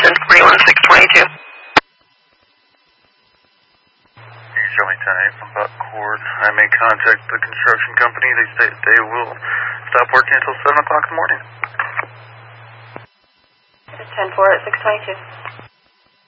741-622. Show me 10-8 from Buckcord. I made contact with the construction company. They say they will stop working until 7 o'clock in the morning. 10-4 at 622.